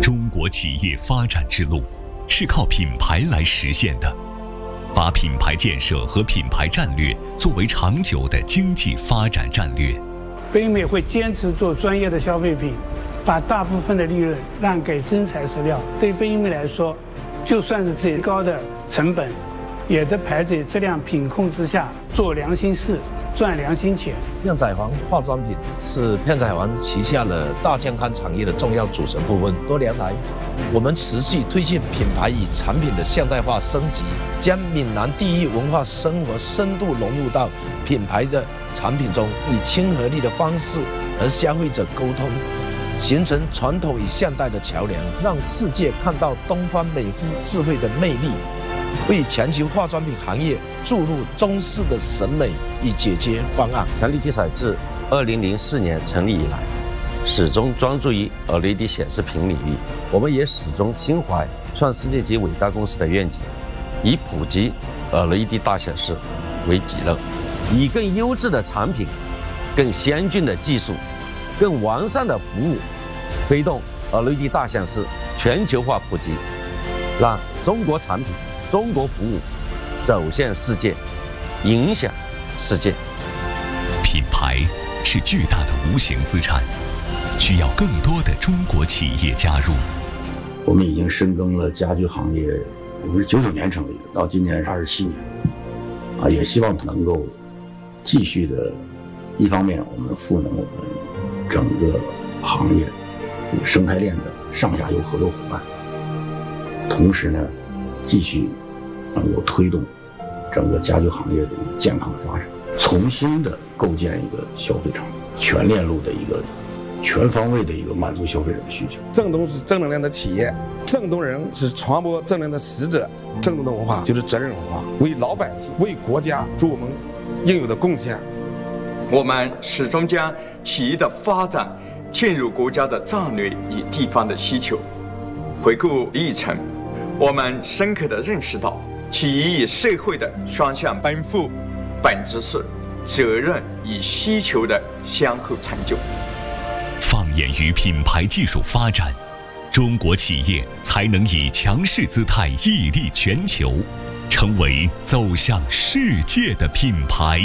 中国企业发展之路是靠品牌来实现的，把品牌建设和品牌战略作为长久的经济发展战略。 北美会坚持做专业的消费品，把大部分的利润让给真材实料。对北美来说，就算是最高的成本，也得排在质量品控之下，做良心事，赚良心钱。 片仔癀化妆品是片仔癀旗下的大健康产业的重要组成部分。多年来，我们持续推进品牌与产品的现代化升级，将闽南地域文化生活深度融入到品牌的产品中，以亲和力的方式和消费者沟通，形成传统与现代的桥梁，让世界看到东方美肤智慧的魅力，为全球化妆品行业注入中式的审美与解决方案。 强力体彩自2004年成立以来，始终专注于 LED 显示屏领域。我们也始终心怀创世界级伟大公司的愿景，以普及 LED 大显示为己任，以更优质的产品、更先进的技术、更完善的服务，推动 LED 大显示全球化普及，让中国产品、中国服务走向世界，影响世界。 品牌是巨大的无形资产，需要更多的中国企业加入。 我们已经深耕了家居行业，我们是99年成立的，到今年是27年，也希望能够继续的，一方面我们赋能我们整个行业生态链的上下游合作伙伴，同时呢，继续能够推动整个家居行业的一个健康的发展，重新的构建一个消费场，全链路的一个全方位的一个满足消费者的需求。 正东是正能量的企业，正东人是传播正能量的使者，正东的文化就是责任文化，为老百姓、为国家做我们应有的贡献。 我们始终将企业的发展嵌入国家的战略与地方的需求。回顾历程，我们深刻地认识到，企业与社会的双向奔赴，本质是责任与需求的相互成就。 放眼于品牌技术发展，中国企业才能以强势姿态屹立全球，成为走向世界的品牌。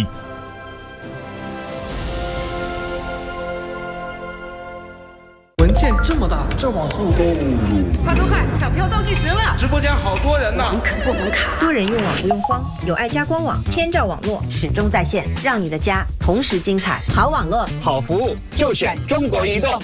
文件这么大，这网速快抢票倒计时了！ 直播间好多人呢， 红可不红卡？ 多人用网不用慌，有爱家官网，天照网络始终在线，让你的家同时精彩。好网络， 好服务，就选中国移动。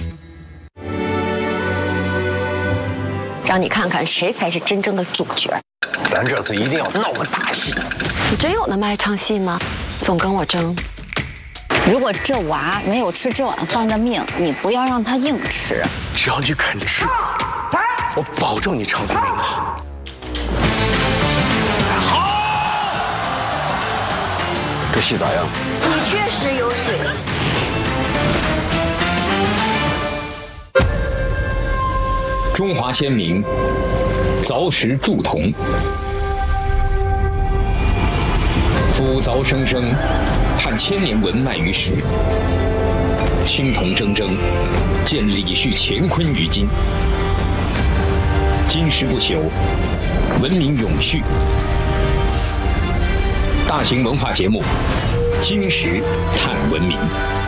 让你看看谁才是真正的主角。 咱这次一定要闹个大戏。 你真有那么爱唱戏吗？总跟我争。 如果这娃没有吃这碗饭的命，你不要让他硬吃。 只要你肯吃，我保证你唱出名堂。 好， 这戏咋样？ 你确实有水性。 中华先民凿石铸铜，夫凿生生，盼千年文脉于史。青铜铮铮，见李旭乾坤于今。金石不朽，文明永续。大型文化节目《金石探文明》。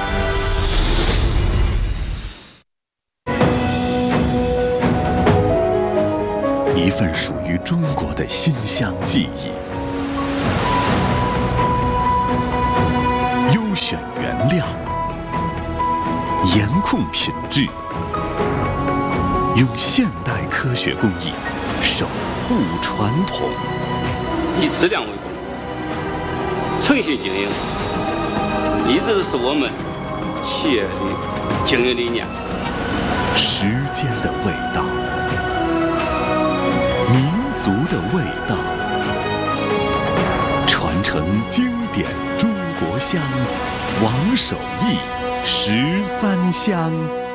一份属于中国的馨香记忆，优选原料，严控品质，用现代科学工艺守护传统， 以质量为本，诚信经营，一直是我们企业的经营理念。 时间的味道，民族的味道，传承经典中国香，王守义13香。